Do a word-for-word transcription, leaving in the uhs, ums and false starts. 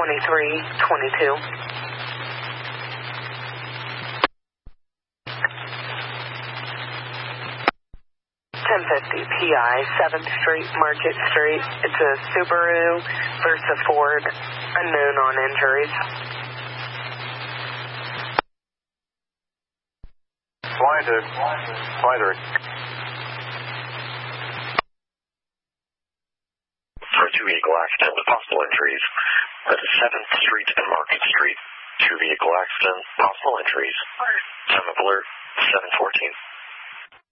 twenty-three twenty-two. ten fifty P I, seventh Street, Market Street. It's a Subaru versus Ford, unknown on injuries. Fly to, fly to. For a two-vehicle accident with possible injuries, that is seventh Street and Market Street. Two-vehicle accident, possible injuries. Time of alert, seven fourteen.